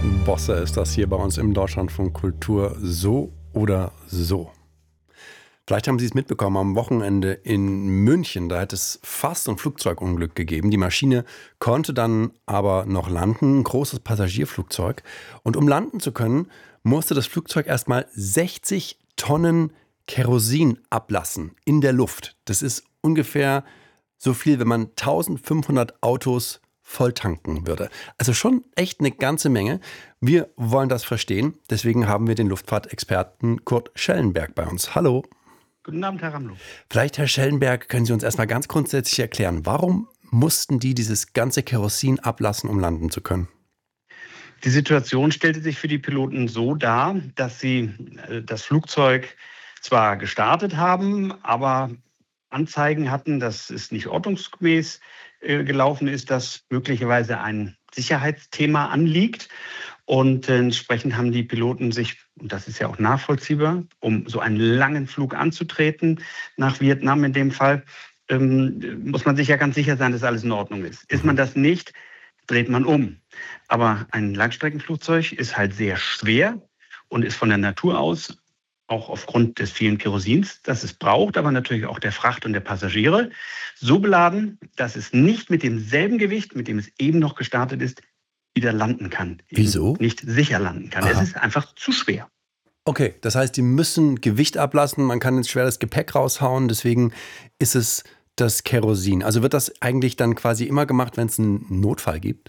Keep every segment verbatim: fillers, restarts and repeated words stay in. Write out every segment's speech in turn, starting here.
Bosse ist das hier bei uns im Deutschlandfunk Kultur so oder so. Vielleicht haben Sie es mitbekommen, am Wochenende in München, da hat es fast ein Flugzeugunglück gegeben. Die Maschine konnte dann aber noch landen, ein großes Passagierflugzeug. Und um landen zu können, musste das Flugzeug erstmal sechzig Tonnen Kerosin ablassen in der Luft. Das ist ungefähr so viel, wenn man eintausendfünfhundert Autos voll tanken würde. Also schon echt eine ganze Menge. Wir wollen das verstehen. Deswegen haben wir den Luftfahrtexperten Kurt Schellenberg bei uns. Hallo. Guten Abend, Herr Ramlow. Vielleicht, Herr Schellenberg, können Sie uns erstmal ganz grundsätzlich erklären, warum mussten die dieses ganze Kerosin ablassen, um landen zu können? Die Situation stellte sich für die Piloten so dar, dass sie das Flugzeug zwar gestartet haben, aber Anzeigen hatten, dass es nicht ordnungsgemäß äh, gelaufen ist, dass möglicherweise ein Sicherheitsthema anliegt. Und äh, entsprechend haben die Piloten sich, und das ist ja auch nachvollziehbar, um so einen langen Flug anzutreten, nach Vietnam in dem Fall, ähm, muss man sich ja ganz sicher sein, dass alles in Ordnung ist. Ist man das nicht, dreht man um. Aber ein Langstreckenflugzeug ist halt sehr schwer und ist von der Natur aus, auch aufgrund des vielen Kerosins, das es braucht, aber natürlich auch der Fracht und der Passagiere, so beladen, dass es nicht mit demselben Gewicht, mit dem es eben noch gestartet ist, wieder landen kann. Wieso? Eben nicht sicher landen kann. Aha. Es ist einfach zu schwer. Okay, das heißt, die müssen Gewicht ablassen, man kann jetzt schwer das Gepäck raushauen, deswegen ist es das Kerosin. Also wird das eigentlich dann quasi immer gemacht, wenn es einen Notfall gibt?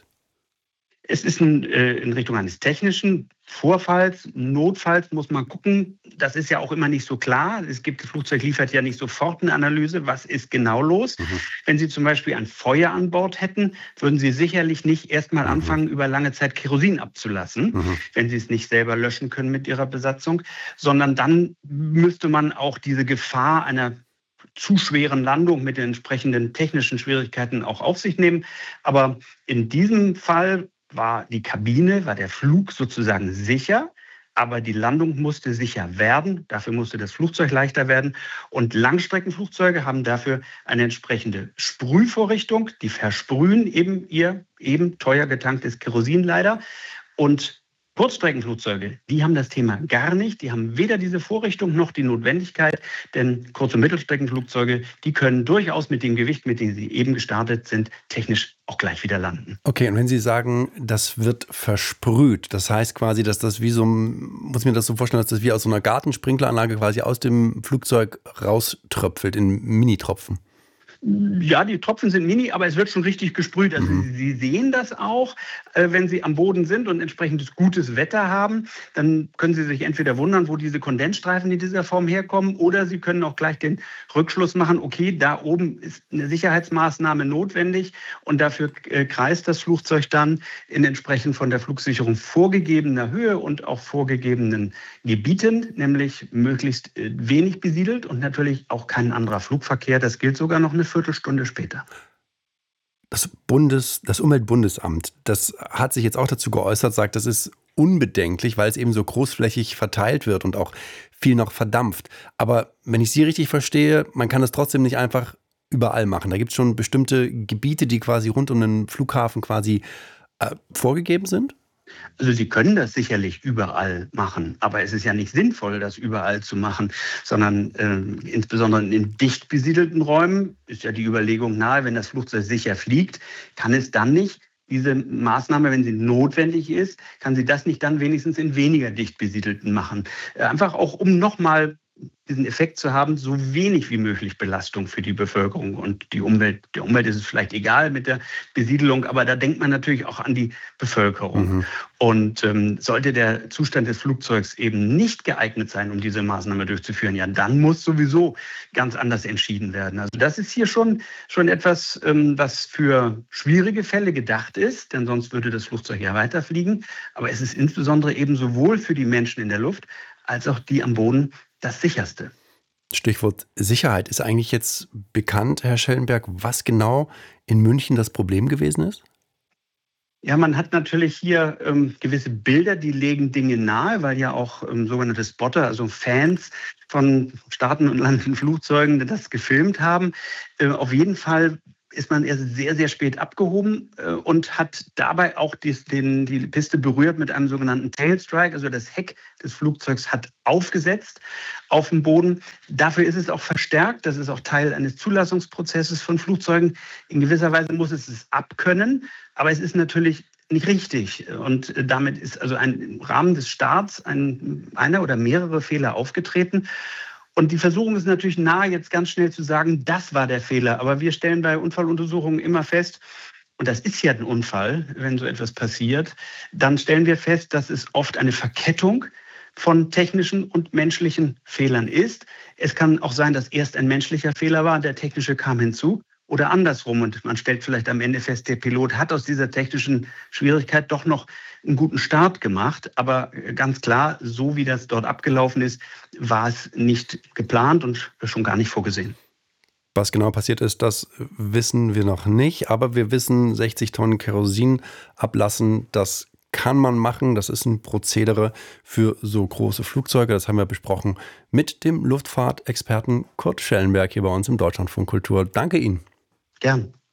Es ist ein, äh, in Richtung eines technischen Vorfalls, Notfalls muss man gucken. Das ist ja auch immer nicht so klar. Es gibt, das Flugzeug liefert ja nicht sofort eine Analyse. Was ist genau los? Mhm. Wenn Sie zum Beispiel ein Feuer an Bord hätten, würden Sie sicherlich nicht erstmal mhm. anfangen, über lange Zeit Kerosin abzulassen, mhm. wenn Sie es nicht selber löschen können mit Ihrer Besatzung, sondern dann müsste man auch diese Gefahr einer zu schweren Landung mit den entsprechenden technischen Schwierigkeiten auch auf sich nehmen. Aber in diesem Fall war die Kabine, war der Flug sozusagen sicher, aber die Landung musste sicher werden. Dafür musste das Flugzeug leichter werden. Und Langstreckenflugzeuge haben dafür eine entsprechende Sprühvorrichtung. Die versprühen eben ihr eben teuer getanktes Kerosin leider. Und Kurzstreckenflugzeuge, die haben das Thema gar nicht. Die haben weder diese Vorrichtung noch die Notwendigkeit, denn Kurz- und Mittelstreckenflugzeuge, die können durchaus mit dem Gewicht, mit dem sie eben gestartet sind, technisch auch gleich wieder landen. Okay, und wenn Sie sagen, das wird versprüht, das heißt quasi, dass das wie so, muss ich mir das so vorstellen, dass das wie aus so einer Gartensprinkleranlage quasi aus dem Flugzeug rauströpfelt in Minitropfen? Ja, die Tropfen sind mini, aber es wird schon richtig gesprüht. Also mhm. Sie sehen das auch, äh, wenn Sie am Boden sind und entsprechendes gutes Wetter haben. Dann können Sie sich entweder wundern, wo diese Kondensstreifen in dieser Form herkommen, oder Sie können auch gleich den Rückschluss machen, okay, da oben ist eine Sicherheitsmaßnahme notwendig und dafür äh, kreist das Flugzeug dann in entsprechend von der Flugsicherung vorgegebener Höhe und auch vorgegebenen Gebieten, nämlich möglichst äh, wenig besiedelt und natürlich auch kein anderer Flugverkehr. Das gilt sogar noch eine Viertelstunde später. Das Bundes, das Umweltbundesamt, das hat sich jetzt auch dazu geäußert, sagt, das ist unbedenklich, weil es eben so großflächig verteilt wird und auch viel noch verdampft. Aber wenn ich Sie richtig verstehe, man kann das trotzdem nicht einfach überall machen. Da gibt es schon bestimmte Gebiete, die quasi rund um den Flughafen quasi äh, vorgegeben sind? Also Sie können das sicherlich überall machen, aber es ist ja nicht sinnvoll, das überall zu machen, sondern äh, insbesondere in dicht besiedelten Räumen ist ja die Überlegung nahe, wenn das Flugzeug sicher fliegt, kann es dann nicht diese Maßnahme, wenn sie notwendig ist, kann sie das nicht dann wenigstens in weniger dicht besiedelten machen. Einfach auch, um nochmal diesen Effekt zu haben, so wenig wie möglich Belastung für die Bevölkerung und die Umwelt. Der Umwelt ist es vielleicht egal mit der Besiedelung, aber da denkt man natürlich auch an die Bevölkerung. Mhm. Und ähm, sollte der Zustand des Flugzeugs eben nicht geeignet sein, um diese Maßnahme durchzuführen, ja, dann muss sowieso ganz anders entschieden werden. Also das ist hier schon, schon etwas, ähm, was für schwierige Fälle gedacht ist, denn sonst würde das Flugzeug ja weiterfliegen. Aber es ist insbesondere eben sowohl für die Menschen in der Luft als auch die am Boden das Sicherste. Stichwort Sicherheit. Ist eigentlich jetzt bekannt, Herr Schellenberg, was genau in München das Problem gewesen ist? Ja, man hat natürlich hier ähm, gewisse Bilder, die legen Dinge nahe, weil ja auch ähm, sogenannte Spotter, also Fans von startenden und landenden Flugzeugen, das gefilmt haben. Äh, auf jeden Fall ist man erst sehr, sehr spät abgehoben äh, und hat dabei auch die, den, die Piste berührt mit einem sogenannten Tailstrike. Also das Heck des Flugzeugs hat aufgesetzt auf dem Boden. Dafür ist es auch verstärkt. Das ist auch Teil eines Zulassungsprozesses von Flugzeugen. In gewisser Weise muss es es abkönnen, aber es ist natürlich nicht richtig. Und damit ist also ein, im Rahmen des Starts ein, einer oder mehrere Fehler aufgetreten. Und die Versuchung ist natürlich nahe, jetzt ganz schnell zu sagen, das war der Fehler. Aber wir stellen bei Unfalluntersuchungen immer fest, und das ist ja ein Unfall, wenn so etwas passiert, dann stellen wir fest, dass es oft eine Verkettung von technischen und menschlichen Fehlern ist. Es kann auch sein, dass erst ein menschlicher Fehler war, der technische kam hinzu. Oder andersrum. Und man stellt vielleicht am Ende fest, der Pilot hat aus dieser technischen Schwierigkeit doch noch einen guten Start gemacht. Aber ganz klar, so wie das dort abgelaufen ist, war es nicht geplant und schon gar nicht vorgesehen. Was genau passiert ist, das wissen wir noch nicht. Aber wir wissen, sechzig Tonnen Kerosin ablassen, das kann man machen. Das ist ein Prozedere für so große Flugzeuge. Das haben wir besprochen mit dem Luftfahrtexperten Kurt Schellenberg hier bei uns im Deutschlandfunk Kultur. Danke Ihnen. Gern.